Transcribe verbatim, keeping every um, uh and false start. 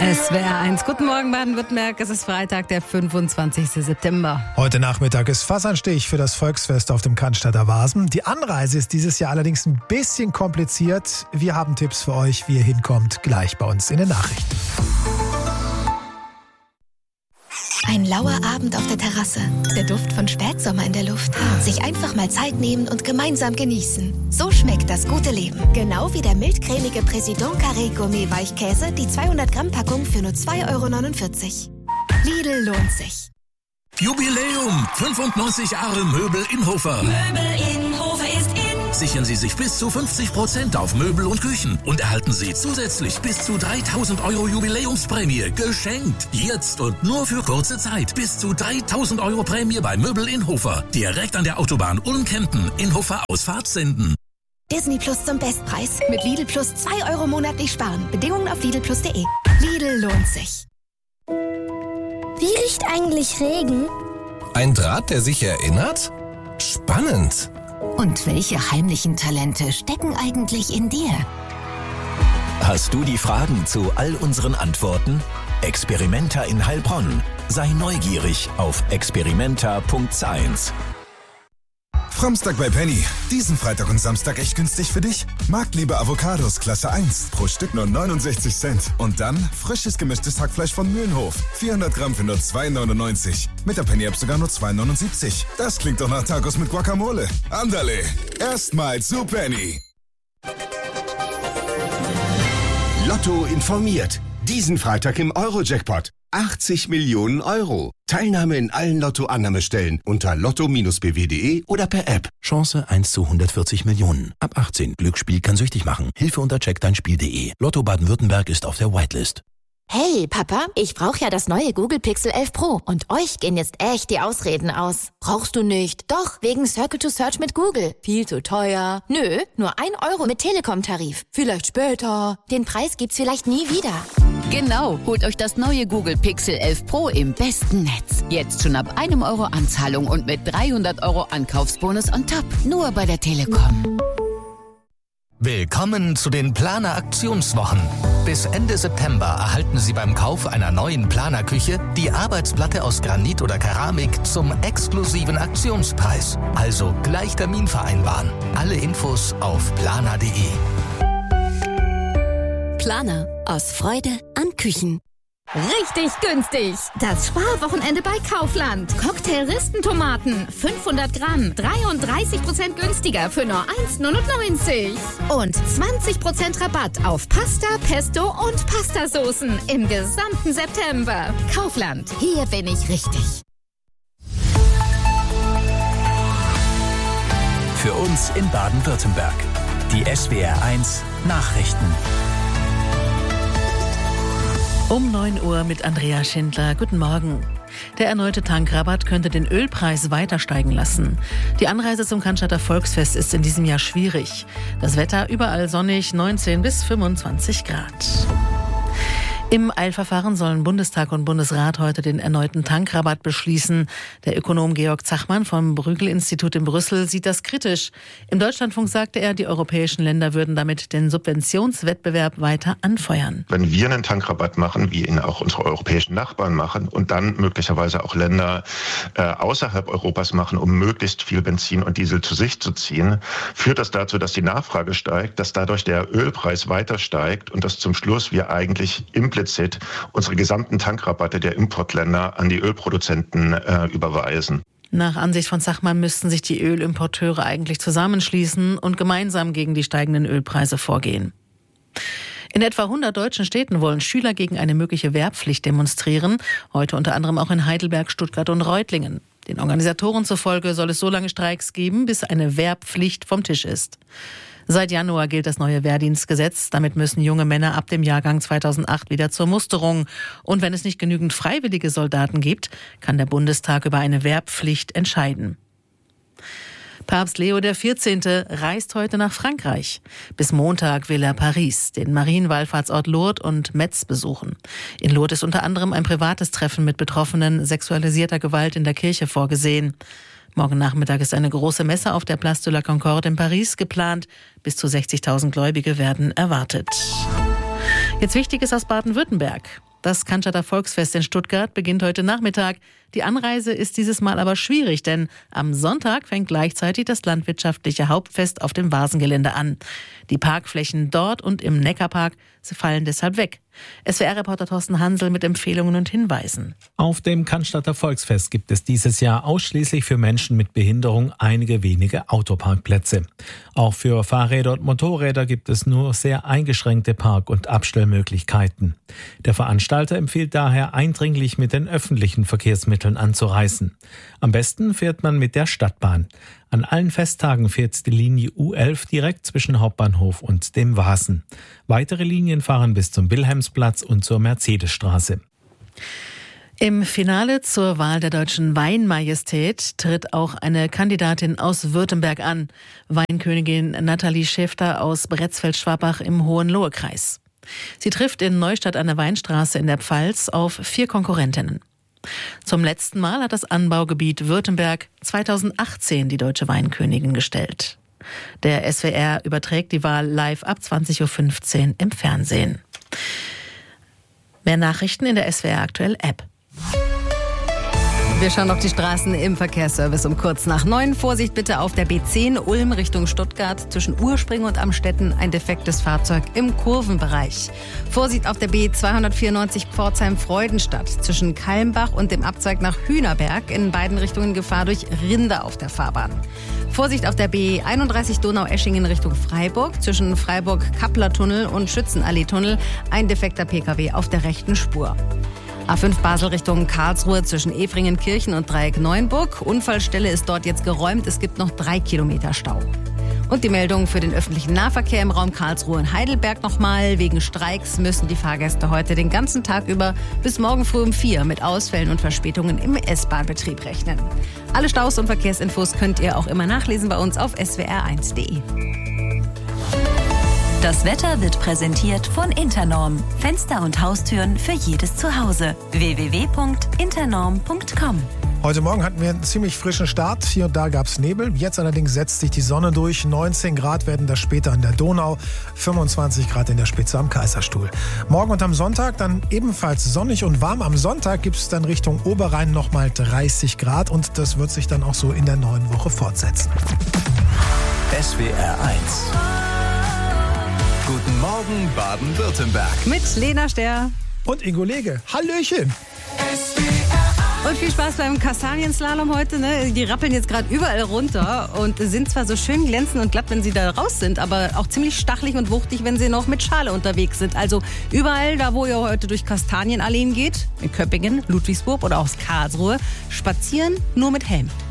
S W R eins. Guten Morgen, Baden-Württemberg. Es ist Freitag, der fünfundzwanzigsten September. Heute Nachmittag ist Fassanstich für das Volksfest auf dem Cannstatter Wasen. Die Anreise ist dieses Jahr allerdings ein bisschen kompliziert. Wir haben Tipps für euch, wie ihr hinkommt, gleich bei uns in den Nachrichten. Ein lauer Abend auf der Terrasse, der Duft von Spätsommer in der Luft. Sich einfach mal Zeit nehmen und gemeinsam genießen. So schmeckt das gute Leben. Genau wie der mildcremige Président Carré Gourmet Weichkäse, die zweihundert Gramm Packung für nur zwei Euro neunundvierzig. Lidl lohnt sich. Jubiläum! fünfundneunzig Jahre Möbel Inhofer. Möbel Inhofer ist in. Sichern Sie sich bis zu fünfzig Prozent auf Möbel und Küchen und erhalten Sie zusätzlich bis zu dreitausend Euro Jubiläumsprämie geschenkt. Jetzt und nur für kurze Zeit. Bis zu dreitausend Euro Prämie bei Möbel Inhofer. Direkt an der Autobahn Ulm-Kempten. Inhofer Ausfahrt senden. Disney Plus zum Bestpreis. Mit Lidl Plus zwei Euro monatlich sparen. Bedingungen auf lidl plus punkt de. Lidl lohnt sich. Wie riecht eigentlich Regen? Ein Draht, der sich erinnert? Spannend. Und welche heimlichen Talente stecken eigentlich in dir? Hast du die Fragen zu all unseren Antworten? Experimenta in Heilbronn. Sei neugierig auf experimenta punkt science. Framstag bei Penny. Diesen Freitag und Samstag echt günstig für dich. Marktliebe Avocados Klasse eins. Pro Stück nur neunundsechzig Cent. Und dann frisches gemischtes Hackfleisch von Mühlenhof. vierhundert Gramm für nur zwei neunundneunzig. Mit der Penny-App sogar nur zwei neunundsiebzig. Das klingt doch nach Tacos mit Guacamole. Andale. Erstmal zu Penny. Lotto informiert. Diesen Freitag im Euro-Jackpot. achtzig Millionen Euro. Teilnahme in allen Lotto-Annahmestellen unter lotto b w punkt de oder per App. Chance eins zu hundertvierzig Millionen. Ab achtzehn. Glücksspiel kann süchtig machen. Hilfe unter check dein spiel punkt de. Lotto Baden-Württemberg ist auf der Whitelist. Hey, Papa, ich brauche ja das neue Google Pixel elf Pro und euch gehen jetzt echt die Ausreden aus. Brauchst du nicht? Doch, wegen Circle to Search mit Google. Viel zu teuer. Nö, nur ein Euro mit Telekom-Tarif. Vielleicht später. Den Preis gibt's vielleicht nie wieder. Genau, holt euch das neue Google Pixel elf Pro im besten Netz. Jetzt schon ab einem Euro Anzahlung und mit dreihundert Euro Ankaufsbonus on top. Nur bei der Telekom. Willkommen zu den Planer Aktionswochen. Bis Ende September erhalten Sie beim Kauf einer neuen Planerküche die Arbeitsplatte aus Granit oder Keramik zum exklusiven Aktionspreis. Also gleich Termin vereinbaren. Alle Infos auf planer punkt de. Planer. Aus Freude an Küchen. Richtig günstig. Das Sparwochenende bei Kaufland. Cocktail-Ristentomaten. fünfhundert Gramm. dreiunddreißig Prozent günstiger für nur eins neunundneunzig. Und zwanzig Prozent Rabatt auf Pasta, Pesto und Pastasoßen im gesamten September. Kaufland. Hier bin ich richtig. Für uns in Baden-Württemberg. Die S W R eins Nachrichten. Um neun Uhr mit Andrea Schindler. Guten Morgen. Der erneute Tankrabatt könnte den Ölpreis weiter steigen lassen. Die Anreise zum Cannstatter Volksfest ist in diesem Jahr schwierig. Das Wetter überall sonnig, neunzehn bis fünfundzwanzig Grad. Im Eilverfahren sollen Bundestag und Bundesrat heute den erneuten Tankrabatt beschließen. Der Ökonom Georg Zachmann vom Bruegel-Institut in Brüssel sieht das kritisch. Im Deutschlandfunk sagte er, die europäischen Länder würden damit den Subventionswettbewerb weiter anfeuern. Wenn wir einen Tankrabatt machen, wie ihn auch unsere europäischen Nachbarn machen und dann möglicherweise auch Länder äh, außerhalb Europas machen, um möglichst viel Benzin und Diesel zu sich zu ziehen, führt das dazu, dass die Nachfrage steigt, dass dadurch der Ölpreis weiter steigt und dass zum Schluss wir eigentlich implizit unsere gesamten Tankrabatte der Importländer an die Ölproduzenten äh, überweisen. Nach Ansicht von Zachmann müssten sich die Ölimporteure eigentlich zusammenschließen und gemeinsam gegen die steigenden Ölpreise vorgehen. In etwa hundert deutschen Städten wollen Schüler gegen eine mögliche Wehrpflicht demonstrieren. Heute unter anderem auch in Heidelberg, Stuttgart und Reutlingen. Den Organisatoren zufolge soll es so lange Streiks geben, bis eine Wehrpflicht vom Tisch ist. Seit Januar gilt das neue Wehrdienstgesetz. Damit müssen junge Männer ab dem Jahrgang zweitausendacht wieder zur Musterung. Und wenn es nicht genügend freiwillige Soldaten gibt, kann der Bundestag über eine Wehrpflicht entscheiden. Papst Leo der vierzehnte reist heute nach Frankreich. Bis Montag will er Paris, den Marienwallfahrtsort Lourdes und Metz besuchen. In Lourdes ist unter anderem ein privates Treffen mit Betroffenen sexualisierter Gewalt in der Kirche vorgesehen. Morgen Nachmittag ist eine große Messe auf der Place de la Concorde in Paris geplant. Bis zu sechzigtausend Gläubige werden erwartet. Jetzt Wichtiges aus Baden-Württemberg. Das Cannstatter Volksfest in Stuttgart beginnt heute Nachmittag. Die Anreise ist dieses Mal aber schwierig, denn am Sonntag fängt gleichzeitig das landwirtschaftliche Hauptfest auf dem Vasengelände an. Die Parkflächen dort und im Neckarpark fallen deshalb weg. S W R-Reporter Thorsten Hansel mit Empfehlungen und Hinweisen. Auf dem Cannstatter Volksfest gibt es dieses Jahr ausschließlich für Menschen mit Behinderung einige wenige Autoparkplätze. Auch für Fahrräder und Motorräder gibt es nur sehr eingeschränkte Park- und Abstellmöglichkeiten. Der Veranstalter empfiehlt daher eindringlich, mit den öffentlichen Verkehrsmitteln anzureisen. Am besten fährt man mit der Stadtbahn. An allen Festtagen fährt die Linie U elf direkt zwischen Hauptbahnhof und dem Vasen. Weitere Linien fahren bis zum Wilhelmsplatz und zur Mercedesstraße. Im Finale zur Wahl der deutschen Weinmajestät tritt auch eine Kandidatin aus Württemberg an. Weinkönigin Nathalie Schäfter aus Bretzfeld-Schwabach im Hohenlohe-Kreis. Sie trifft in Neustadt an der Weinstraße in der Pfalz auf vier Konkurrentinnen. Zum letzten Mal hat das Anbaugebiet Württemberg zweitausendachtzehn die deutsche Weinkönigin gestellt. Der S W R überträgt die Wahl live ab zwanzig Uhr fünfzehn im Fernsehen. Mehr Nachrichten in der S W R Aktuell App. Wir schauen auf die Straßen im Verkehrsservice um kurz nach neun. Vorsicht bitte auf der B zehn Ulm Richtung Stuttgart. Zwischen Urspring und Amstetten ein defektes Fahrzeug im Kurvenbereich. Vorsicht auf der B zweihundertvierundneunzig Pforzheim-Freudenstadt. Zwischen Kalmbach und dem Abzweig nach Hühnerberg in beiden Richtungen Gefahr durch Rinder auf der Fahrbahn. Vorsicht auf der B einunddreißig Donaueschingen Richtung Freiburg. Zwischen Freiburg-Kappler-Tunnel und Schützenallee-Tunnel ein defekter P K W auf der rechten Spur. A fünf Basel Richtung Karlsruhe zwischen Efringenkirchen und Dreieck Neuenburg. Unfallstelle ist dort jetzt geräumt. Es gibt noch drei Kilometer Stau. Und die Meldung für den öffentlichen Nahverkehr im Raum Karlsruhe und Heidelberg nochmal. Wegen Streiks müssen die Fahrgäste heute den ganzen Tag über bis morgen früh um vier mit Ausfällen und Verspätungen im S-Bahn-Betrieb rechnen. Alle Staus und Verkehrsinfos könnt ihr auch immer nachlesen bei uns auf s w r eins punkt d e. Das Wetter wird präsentiert von Internorm. Fenster und Haustüren für jedes Zuhause. w w w punkt internorm punkt com. Heute Morgen hatten wir einen ziemlich frischen Start. Hier und da gab es Nebel. Jetzt allerdings setzt sich die Sonne durch. neunzehn Grad werden das später an der Donau. fünfundzwanzig Grad in der Spitze am Kaiserstuhl. Morgen und am Sonntag dann ebenfalls sonnig und warm. Am Sonntag gibt es dann Richtung Oberrhein nochmal dreißig Grad. Und das wird sich dann auch so in der neuen Woche fortsetzen. S W R eins. Guten Morgen, Baden-Württemberg. Mit Lena Ster. Und Ingo Lege. Hallöchen. Und viel Spaß beim Kastanienslalom heute. Ne? Die rappeln jetzt gerade überall runter und sind zwar so schön glänzend und glatt, wenn sie da raus sind, aber auch ziemlich stachelig und wuchtig, wenn sie noch mit Schale unterwegs sind. Also überall da, wo ihr heute durch Kastanienalleen geht, in Köppingen, Ludwigsburg oder auch Karlsruhe, spazieren nur mit Helm.